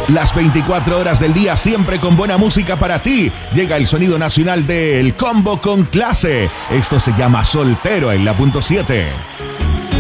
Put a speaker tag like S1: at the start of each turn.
S1: Las 24 horas del día siempre con buena música para ti. Llega el sonido nacional del Combo con Clase. Esto se llama Soltero en la punto 7.